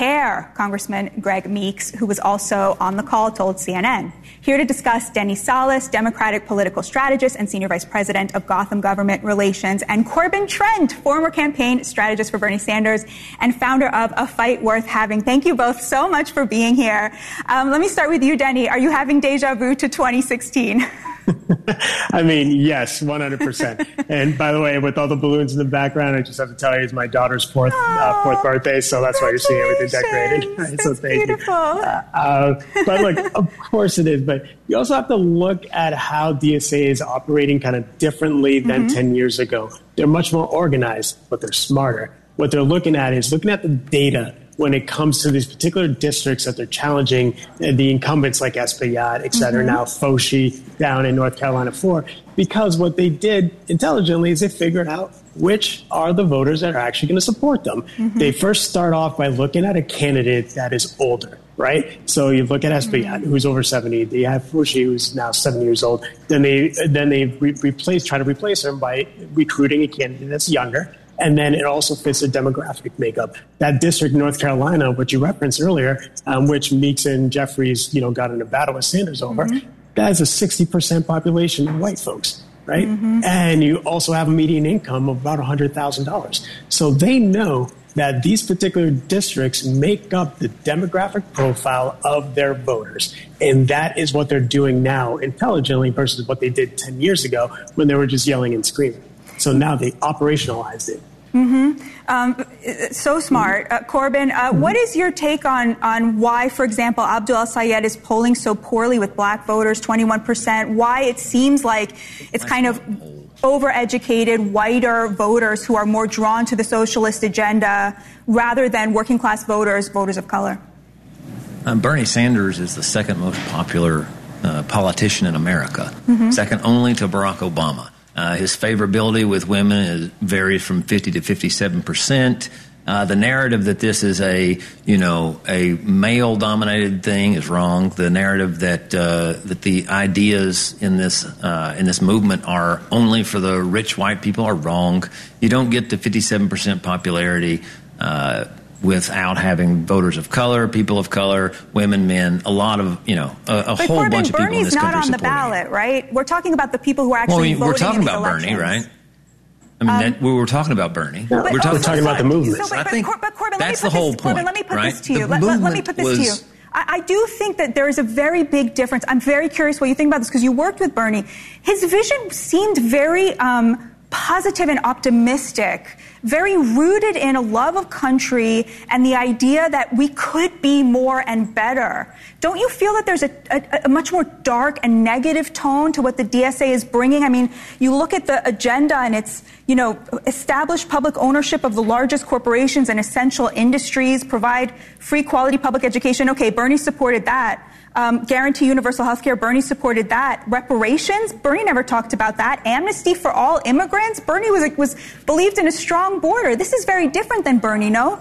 Care, Congressman Greg Meeks, who was also on the call, told CNN. Here to discuss, Denny Salas, Democratic political strategist and senior vice president of Gotham Government Relations, and Corbin Trent, former campaign strategist for Bernie Sanders and founder of A Fight Worth Having. Thank you both so much for being here. Let me start with you, Denny. Are you having deja vu to 2016? I mean, yes, 100%. And by the way, with all the balloons in the background, I just have to tell you, it's my daughter's fourth birthday, so that's why you're seeing everything decorated. That's so thank beautiful. you. But look, of course it is. But you also have to look at how DSA is operating kind of differently than 10 years ago. They're much more organized, but they're smarter. What they're looking at is looking at the data when it comes to these particular districts that they're challenging the incumbents like Espaillat, et cetera, now Foshi down in North Carolina 4, because what they did intelligently is they figured out which are the voters that are actually going to support them. They first start off by looking at a candidate that is older, right? So you look at Espaillat, who's over 70. They have Foshi, who's now 7 years old. Then they try to replace him by recruiting a candidate that's younger. And then it also fits the demographic makeup. That district, North Carolina, which you referenced earlier, which Meeks and Jeffries, got in a battle with Sanders over, that is a 60% population of white folks, right? And you also have a median income of about $100,000. So they know that these particular districts make up the demographic profile of their voters. And that is what they're doing now intelligently versus what they did 10 years ago when they were just yelling and screaming. So now they operationalized it. So smart. Corbin, what is your take on why, for example, Abdul El-Sayed is polling so poorly with black voters, 21%, why it seems like it's kind of overeducated, whiter voters who are more drawn to the socialist agenda rather than working class voters, voters of color? Bernie Sanders is the second most popular politician in America, second only to Barack Obama. His favorability with women varies from 50 to 57%. The narrative that this is a male-dominated thing is wrong. The narrative that the ideas in this movement are only for the rich white people are wrong. You don't get to 57% popularity without having voters of color, people of color, women, men, a lot of, a whole Corbin, bunch of people in this country supporting. Bernie's not on the ballot, right? We're talking about the people who are actually voting we're talking in about elections. Bernie, right? I mean, we were talking about Bernie. We're talking about the movement. So, I think Corbin, that's the whole point. Corbin, let me put right? this to you. Let me put this to you. I do think that there is a very big difference. I'm very curious what you think about this because you worked with Bernie. His vision seemed very positive and optimistic, very rooted in a love of country and the idea that we could be more and better. Don't you feel that there's a much more dark and negative tone to what the DSA is bringing? I mean, you look at the agenda and it's, establish public ownership of the largest corporations and essential industries, provide free quality public education. Okay, Bernie supported that. Guarantee universal health care, Bernie supported that. Reparations, Bernie never talked about that. Amnesty for all immigrants, Bernie was believed in a strong border. This is very different than Bernie, no?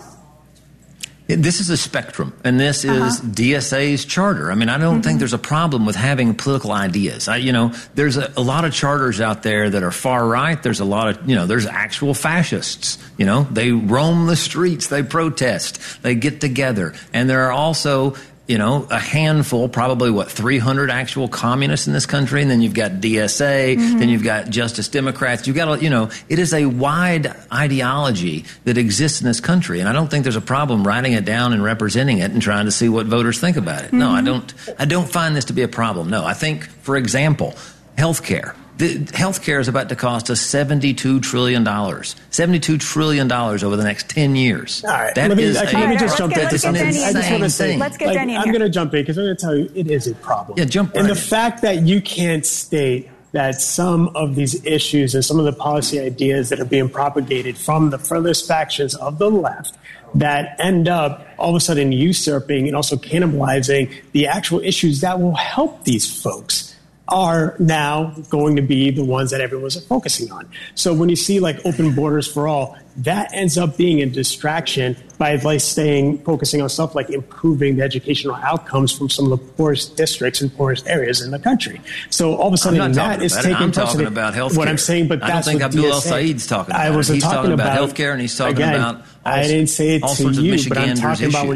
This is a spectrum, and this is DSA's charter. I mean, I don't think there's a problem with having political ideas. There's a lot of charters out there that are far right. There's a lot of, there's actual fascists. They roam the streets, they protest, they get together, and there are also a handful, probably 300 actual communists in this country, and then you've got DSA, then you've got Justice Democrats. You've got, it is a wide ideology that exists in this country, and I don't think there's a problem writing it down and representing it and trying to see what voters think about it. No, I don't find this to be a problem. No, I think, for example, health care. Health care is about to cost us $72 trillion. $72 trillion over the next 10 years. All right. Let me just jump in. Let's get Denny I'm going to jump in because I'm going to tell you it is a problem. Yeah, jump right in. And the fact that you can't state that some of these issues and some of the policy ideas that are being propagated from the furthest factions of the left that end up all of a sudden usurping and also cannibalizing the actual issues that will help these folks are now going to be the ones that everyone's focusing on. So when you see open borders for all, that ends up being a distraction by focusing on stuff like improving the educational outcomes from some of the poorest districts and poorest areas in the country. So all of a sudden that is taking I'm talking about health care. What I'm saying, but that's I don't think what Abdul El-Sayed's talking about. He's talking about health care, and he's talking about I didn't say it to you, but I'm talking about